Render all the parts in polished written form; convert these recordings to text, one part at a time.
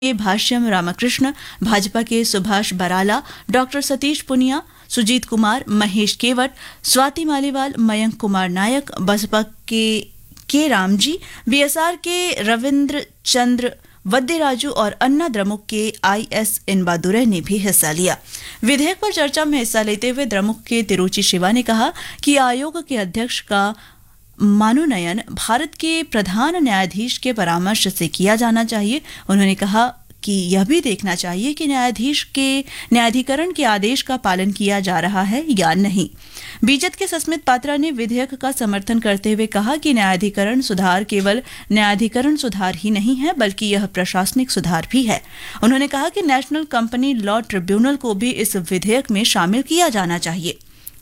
के भाष्यम रामकृष्ण, भाजपा के सुभाष बराला, डॉक्टर सतीश पुनिया, सुजीत कुमार, महेश केवट, स्वाति मालीवाल, मयंक कुमार नायक, बसपा के रामजी, बीएसआर के रविंद्र चंद्र वद्देराजू और अन्ना द्रमुक के IS इनबादुरै ने भी हिस्सा लिया। विधेयक पर चर्चा में हिस्सा लेते हुए द्रमुक के तिरुचि शिवा ने कहा कि आयोग के अध्यक्ष का मनोनयन भारत के प्रधान न्यायाधीश के परामर्श से किया जाना चाहिए। उन्होंने कहा कि यह भी देखना चाहिए कि न्यायाधीश के न्यायाधिकरण के आदेश का पालन किया जा रहा है या नहीं। बीजेपी के सस्मित पात्रा ने विधेयक का समर्थन करते हुए कहा कि न्यायाधिकरण सुधार केवल न्यायाधिकरण सुधार ही नहीं है, बल्कि यह प्रशासनिक सुधार भी है। उन्होंने कहा कि नेशनल कंपनी लॉ ट्रिब्यूनल को भी इस विधेयक में शामिल किया जाना चाहिए।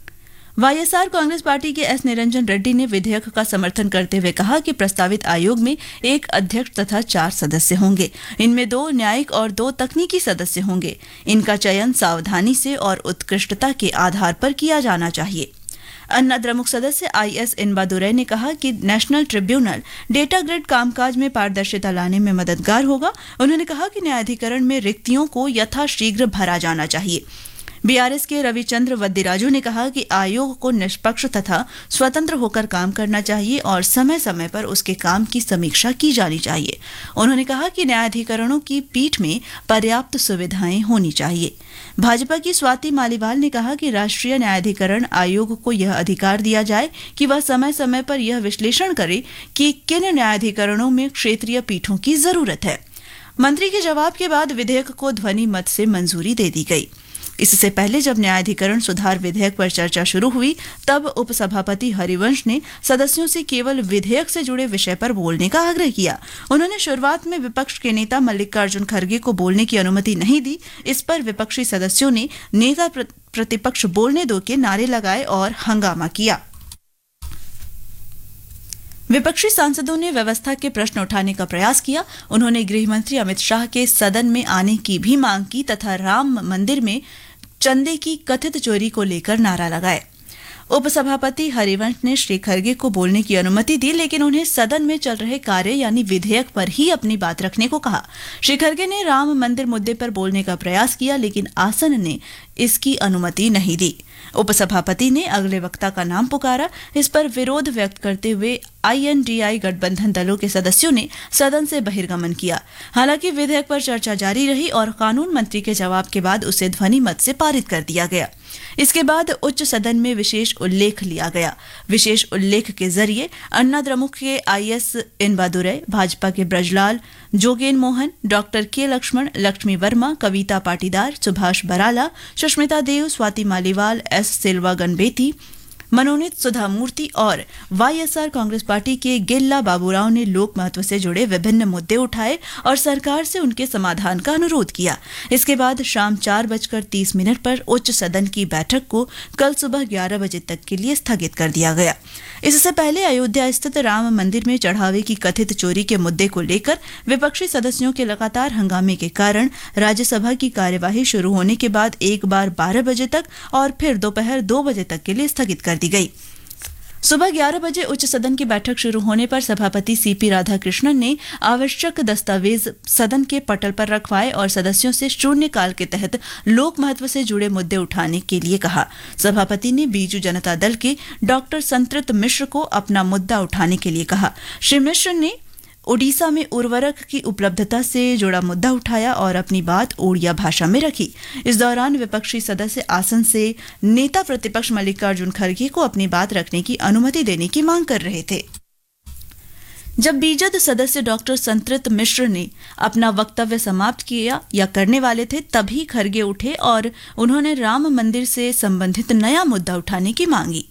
वाईएसआर कांग्रेस पार्टी के एस निरंजन रेड्डी ने विधेयक का समर्थन करते हुए कहा कि प्रस्तावित आयोग में एक अध्यक्ष तथा 4 सदस्य होंगे। इनमें 2 न्यायिक और 2 तकनीकी सदस्य होंगे। इनका चयन सावधानी से और उत्कृष्टता के आधार पर किया जाना चाहिए। अन्ना द्रमुक सदस्य IS इनबादुरै ने कहा कि नेशनल ट्रिब्यूनल डेटा ग्रिड कामकाज में पारदर्शिता लाने में मददगार होगा। उन्होंने कहा कि न्यायाधिकरण में रिक्तियों को यथाशीघ्र भरा जाना चाहिए। बीआरएस के रविचंद्र वद्देराजू ने कहा कि आयोग को निष्पक्ष तथा स्वतंत्र होकर काम करना चाहिए और समय समय पर उसके काम की समीक्षा की जानी चाहिए। उन्होंने कहा कि न्यायाधिकरणों की पीठ में पर्याप्त सुविधाएं होनी चाहिए। भाजपा की स्वाति मालीवाल ने कहा कि राष्ट्रीय न्यायाधिकरण आयोग को यह अधिकार दिया जाए कि वह समय समय पर यह विश्लेषण करे कि किन न्यायाधिकरणों में क्षेत्रीय पीठों की जरूरत है। मंत्री के जवाब के बाद विधेयक को ध्वनि मत से मंजूरी दे दी गई। इससे पहले जब न्यायाधिकरण सुधार विधेयक पर चर्चा शुरू हुई, तब उपसभापति हरिवंश ने सदस्यों से केवल विधेयक से जुड़े विषय पर बोलने का आग्रह किया। उन्होंने शुरुआत में विपक्ष के नेता मल्लिकार्जुन खड़गे को बोलने की अनुमति नहीं दी। इस पर विपक्षी सदस्यों ने नेता प्रतिपक्ष बोलने दो के नारे लगाए और हंगामा किया। विपक्षी सांसदों ने व्यवस्था के प्रश्न उठाने का प्रयास किया। उन्होंने गृह मंत्री अमित शाह के सदन में आने की भी मांग की तथा राम मंदिर में चंदे की कथित चोरी को लेकर नारा लगाए। उपसभापति हरिवंश ने श्री खड़गे को बोलने की अनुमति दी, लेकिन उन्हें सदन में चल रहे कार्य यानी विधेयक पर ही अपनी बात रखने को कहा। श्री खड़गे ने राम मंदिर मुद्दे पर बोलने का प्रयास किया, लेकिन आसन ने इसकी अनुमति नहीं दी। उपसभापति ने अगले वक्ता का नाम पुकारा। इस पर विरोध व्यक्त करते हुए INDI गठबंधन दलों के सदस्यों ने सदन से बहिर्गमन किया। हालांकि विधेयक पर चर्चा जारी रही और कानून मंत्री के जवाब के बाद उसे ध्वनि मत से पारित कर दिया गया। इसके बाद उच्च सदन में विशेष उल्लेख लिया गया। विशेष उल्लेख के जरिए अन्ना द्रमुक के IS इनबादुरै, भाजपा के ब्रजलाल, जोगेन मोहन, डॉक्टर के लक्ष्मण, लक्ष्मी वर्मा, कविता पाटीदार, सुभाष बराला, सुष्मिता देव, स्वाति मालीवाल, S सिल्वा गणबेती, मनोनीत सुधा मूर्ति और वाईएसआर कांग्रेस पार्टी के गिल्ला बाबूराव ने लोक महत्व से जुड़े विभिन्न मुद्दे उठाए और सरकार से उनके समाधान का अनुरोध किया। इसके बाद शाम 4:30 पर उच्च सदन की बैठक को कल सुबह 11 बजे तक के लिए स्थगित कर दिया गया। इससे पहले अयोध्या स्थित राम मंदिर में चढ़ावे की कथित चोरी के मुद्दे को लेकर विपक्षी सदस्यों के लगातार हंगामे के कारण राज्यसभा की कार्यवाही शुरू होने के बाद एक बार 12 बजे तक और फिर दोपहर 2 बजे तक के लिए स्थगित कर दी गई। सुबह 11 बजे उच्च सदन की बैठक शुरू होने पर सभापति CP राधाकृष्णन ने आवश्यक दस्तावेज सदन के पटल पर रखवाए और सदस्यों से शून्यकाल के तहत लोक महत्व से जुड़े मुद्दे उठाने के लिए कहा। सभापति ने बीजू जनता दल के डॉक्टर संतृत मिश्र को अपना मुद्दा उठाने के लिए कहा। श्री मिश्र ने ओडिशा में उर्वरक की उपलब्धता से जुड़ा मुद्दा उठाया और अपनी बात ओडिया भाषा में रखी। इस दौरान विपक्षी सदस्य आसन से नेता प्रतिपक्ष मल्लिकार्जुन खड़गे को अपनी बात रखने की अनुमति देने की मांग कर रहे थे। जब बीजद सदस्य डॉक्टर संतृत मिश्र ने अपना वक्तव्य समाप्त किया या करने वाले थे, तभी खड़गे उठे और उन्होंने राम मंदिर से संबंधित नया मुद्दा उठाने की मांगी।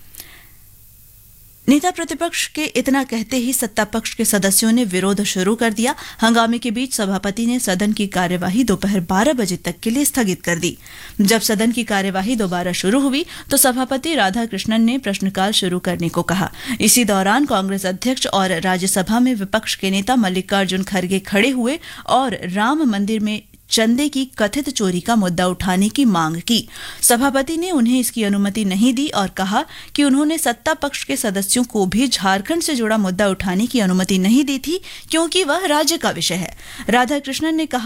नेता प्रतिपक्ष के इतना कहते ही सत्ता पक्ष के सदस्यों ने विरोध शुरू कर दिया। हंगामे के बीच सभापति ने सदन की कार्यवाही दोपहर 12 बजे तक के लिए स्थगित कर दी। जब सदन की कार्यवाही दोबारा शुरू हुई तो सभापति राधाकृष्णन ने प्रश्नकाल शुरू करने को कहा। इसी दौरान कांग्रेस अध्यक्ष और राज्यसभा में विपक्ष के नेता मल्लिकार्जुन खड़गे खड़े हुए और राम मंदिर में चंदे की कथित चोरी का मुद्दा उठाने की मांग की। सभापति ने उन्हें इसकी अनुमति नहीं दी और कहा कि उन्होंने सत्ता पक्ष के सदस्यों को भी झारखंड से जुड़ा मुद्दा उठाने की अनुमति नहीं दी थी, क्योंकि वह राज्य का विषय है। राधाकृष्णन ने कहा